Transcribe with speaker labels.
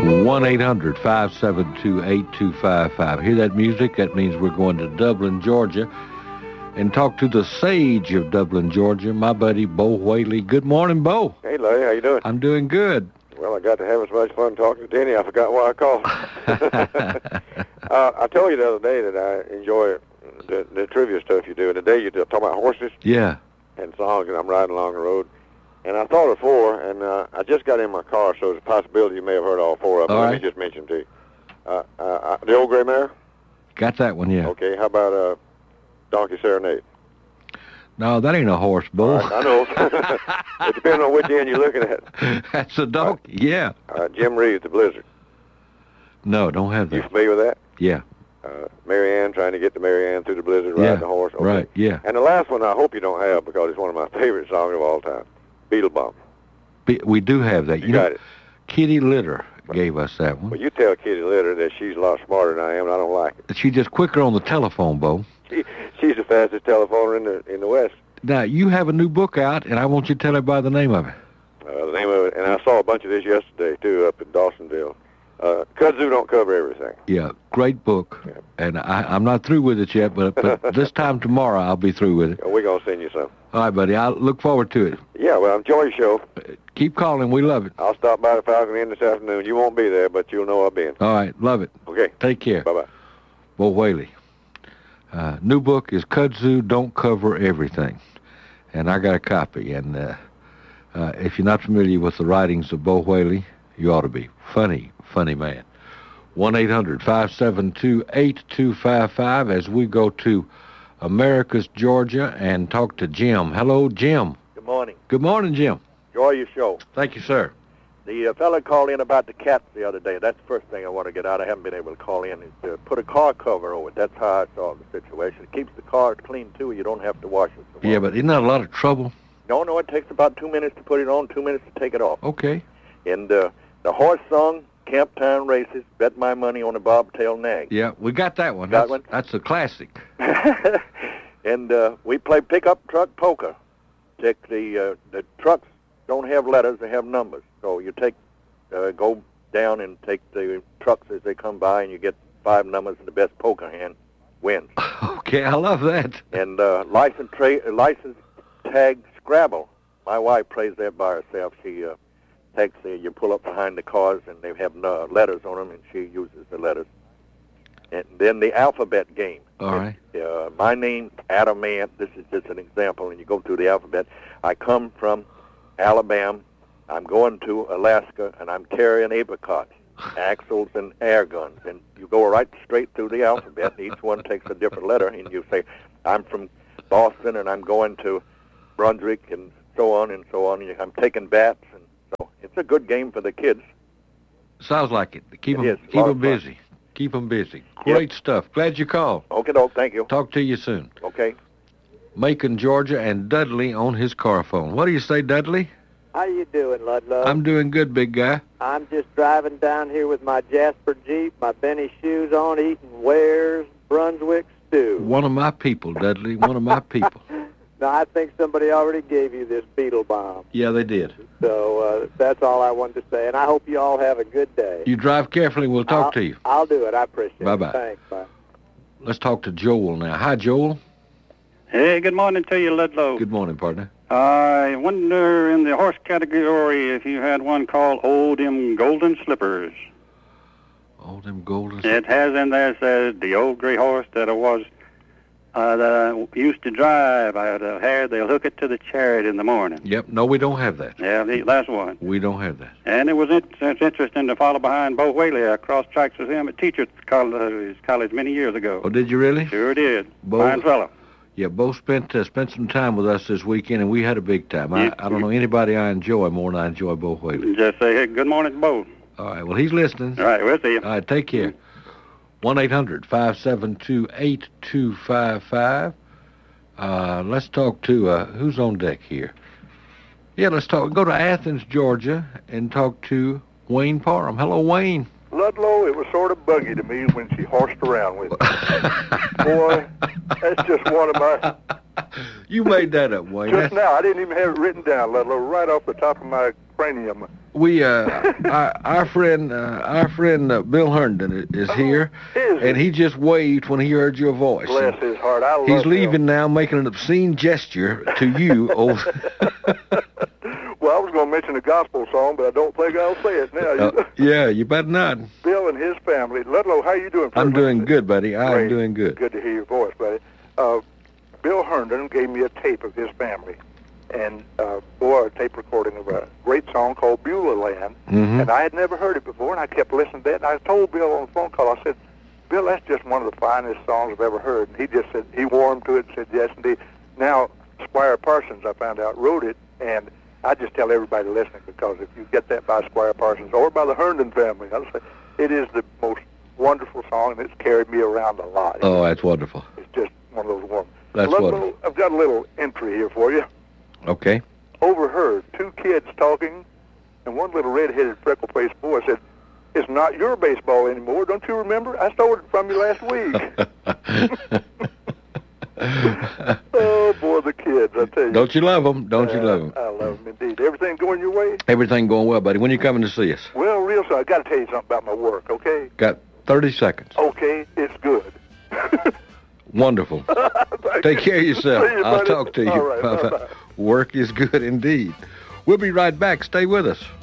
Speaker 1: 1-800-572-8255. Hear that music? That means we're going to Dublin, Georgia, and talk to the sage of Dublin, Georgia, my buddy Bo Whaley. Good morning, Bo.
Speaker 2: Hey, Larry, how you doing?
Speaker 1: I'm doing good.
Speaker 2: Well, I got to have as much fun talking to Denny. I forgot why I called. I told you the other day that I enjoy the trivia stuff you do. And today you talk about horses
Speaker 1: Yeah.
Speaker 2: and songs, and I'm riding along the road. And I thought of four, and I just got in my car, so there's a possibility you may have heard all four of them.
Speaker 1: All
Speaker 2: Let
Speaker 1: right.
Speaker 2: me just mention to you. The Old Gray Mare?
Speaker 1: Got that one, yeah.
Speaker 2: Okay, how about Donkey Serenade?
Speaker 1: No, that ain't a horse, Bo.
Speaker 2: All right, I know. It depends on which end you're looking at.
Speaker 1: That's a donkey, yeah.
Speaker 2: Jim Reeves, The Blizzard.
Speaker 1: No, don't have
Speaker 2: You
Speaker 1: that.
Speaker 2: familiar with that?
Speaker 1: Yeah.
Speaker 2: Mary Ann, trying to get to Mary Ann through the blizzard, riding the horse. Okay.
Speaker 1: Right, yeah.
Speaker 2: And the last one I hope you don't have because it's one of my favorite songs of all time, Beetle Bomb.
Speaker 1: We do have that.
Speaker 2: You got it.
Speaker 1: Kitty Litter gave us that one.
Speaker 2: Well, you tell Kitty Litter that she's a lot smarter than I am, and I don't like it.
Speaker 1: She's just quicker on the telephone, Bo.
Speaker 2: She's the fastest telephoner in the West.
Speaker 1: Now, you have a new book out, and I want you to tell everybody the name of it.
Speaker 2: The name of it, and I saw a bunch of this yesterday, too, up in Dawsonville. Kudzu Don't Cover Everything.
Speaker 1: Yeah, great book.
Speaker 2: Yeah.
Speaker 1: And I'm not through with it yet, but this time tomorrow I'll be through with it.
Speaker 2: We're going to send you some.
Speaker 1: All right, buddy. I look forward to it.
Speaker 2: Yeah, well, enjoy your show.
Speaker 1: Keep calling. We love it.
Speaker 2: I'll stop by the Falcon Inn this afternoon. You won't be there, but you'll know I've been.
Speaker 1: All right, love it.
Speaker 2: Okay.
Speaker 1: Take care.
Speaker 2: Bye-bye.
Speaker 1: Bo Whaley. New book is Kudzu Don't Cover Everything. And I got a copy. And if you're not familiar with the writings of Bo Whaley, you ought to be. Funny man. 1-800-572-8255 as we go to Americus, Georgia, and talk to Jim. Hello, Jim.
Speaker 3: Good morning.
Speaker 1: Good morning, Jim.
Speaker 3: Enjoy your show.
Speaker 1: Thank you, sir.
Speaker 3: The fella called in about the cats the other day. That's the first thing I want to get out. I haven't been able to call in. Is to put a car cover over it. That's how I solved the situation. It keeps the car clean, too. You don't have to wash it.
Speaker 1: Yeah, but isn't that a lot of trouble?
Speaker 3: No, it takes about 2 minutes to put it on, 2 minutes to take it off.
Speaker 1: Okay.
Speaker 3: And the horse song, Camp Town Races, Bet My Money on a Bobtail Nag.
Speaker 1: Yeah, we got that one.
Speaker 3: Got one?
Speaker 1: That's a classic.
Speaker 3: And we play pickup truck poker. Take the trucks don't have letters, they have numbers. So you go down and take the trucks as they come by, and you get 5 numbers, and the best poker hand wins.
Speaker 1: Okay, I love that.
Speaker 3: And license tag Scrabble. My wife plays that by herself. She takes you pull up behind the cars, and they have letters on them, and she uses the letters. And then the alphabet game.
Speaker 1: All right.
Speaker 3: My name, Adam Ant. This is just an example, and you go through the alphabet. I come from Alabama. I'm going to Alaska, and I'm carrying apricots, axles, and air guns. And you go right straight through the alphabet. Each one takes a different letter, and you say, I'm from Boston, and I'm going to Brunswick, and so on and so on. And I'm taking bats, and so it's a good game for the kids.
Speaker 1: Sounds like it. Keep
Speaker 3: It is.
Speaker 1: them busy. Keep them busy. Great stuff. Glad you called.
Speaker 3: Okay, doke. Thank you.
Speaker 1: Talk to you soon.
Speaker 3: Okay.
Speaker 1: Macon, Georgia, and Dudley on his car phone. What do you say, Dudley?
Speaker 4: How you doing, Ludlow?
Speaker 1: I'm doing good, big guy.
Speaker 4: I'm just driving down here with my Jasper Jeep, my Benny shoes on, eating Ware's Brunswick stew.
Speaker 1: One of my people, Dudley. One of my people.
Speaker 4: Now, I think somebody already gave you this Beetle Bomb.
Speaker 1: Yeah, they did.
Speaker 4: So that's all I wanted to say, and I hope you all have a good day.
Speaker 1: You drive carefully. We'll talk to you.
Speaker 4: I'll do it. I appreciate
Speaker 1: Bye-bye.
Speaker 4: it. Thanks. Bye.
Speaker 1: Let's talk to Joel now. Hi, Joel.
Speaker 5: Hey, good morning to you, Ludlow.
Speaker 1: Good morning, partner.
Speaker 5: I wonder in the horse category if you had one called Old Them Golden Slippers.
Speaker 1: Old them golden.
Speaker 5: It has in there said the old gray horse that I used to drive. I had a hair. They'll hook it to the chariot in the morning.
Speaker 1: Yep. No, we don't have that.
Speaker 5: Yeah, that's one.
Speaker 1: We don't have that.
Speaker 5: And it was it's interesting to follow behind Bo Whaley. I crossed tracks with him at Teachers College many years ago.
Speaker 1: Oh, did you really?
Speaker 5: Sure did.
Speaker 1: Bo?
Speaker 5: Fine fellow.
Speaker 1: Yeah, Bo spent some time with us this weekend, and we had a big time. I don't know anybody I enjoy more than I enjoy Bo Whaley.
Speaker 5: Just say, hey, good morning, Bo.
Speaker 1: All right, well, he's listening.
Speaker 5: All right, we'll see you.
Speaker 1: All right, take care. 1-800-572-8255. Let's talk to, who's on deck here? Yeah, let's go to Athens, Georgia, and talk to Wayne Parham. Hello, Wayne.
Speaker 6: Ludlow, it was sort of buggy to me when she horsed around with me. Boy, that's just one of my...
Speaker 1: You made that up, Wayne.
Speaker 6: Just now, I didn't even have it written down, Ludlow, right off the top of my cranium.
Speaker 1: our friend Bill Herndon is here, and he just waved when he heard your voice.
Speaker 6: Bless his heart. I love
Speaker 1: He's
Speaker 6: Bill.
Speaker 1: leaving now, making an obscene gesture to you.
Speaker 6: Well, I was going to mention a gospel song, but I don't think I'll say it now.
Speaker 1: Yeah, you better not.
Speaker 6: Bill and his family. Ludlow, how you doing?
Speaker 1: I'm doing good, buddy. I'm
Speaker 6: Great.
Speaker 1: doing good.
Speaker 6: Good to hear your voice, buddy. Bill Herndon gave me a tape of his family, and a tape recording of a great song called Beulah Land, and I had never heard it before, and I kept listening to it, and I told Bill on the phone call, I said, Bill, that's just one of the finest songs I've ever heard, and he just said, he warmed to it and said, yes, indeed. Now, Squire Parsons, I found out, wrote it, and I just tell everybody listening, because if you get that by Squire Parsons or by the Herndon family, I'll say, it is the most wonderful song, and it's carried me around a lot.
Speaker 1: Oh, that's wonderful.
Speaker 6: It's just one of those warm.
Speaker 1: That's wonderful.
Speaker 6: I've got a little entry here for you.
Speaker 1: Okay.
Speaker 6: Overheard two kids talking, and one little red-headed, freckle-faced boy said, "It's not your baseball anymore. Don't you remember? I stole it from you last week." Oh, boy, the kids, I tell you.
Speaker 1: Don't you love them? Don't you love them?
Speaker 6: I love them indeed. Everything going your way?
Speaker 1: Everything going well, buddy. When you coming to see us?
Speaker 6: Well, real so I got to tell you something about my work, okay?
Speaker 1: Got 30 seconds.
Speaker 6: Okay, it's good.
Speaker 1: Wonderful. Take care of yourself.
Speaker 6: See you,
Speaker 1: I'll
Speaker 6: buddy.
Speaker 1: talk to you.
Speaker 6: All right, bye-bye.
Speaker 1: Work is good indeed. We'll be right back. Stay with us.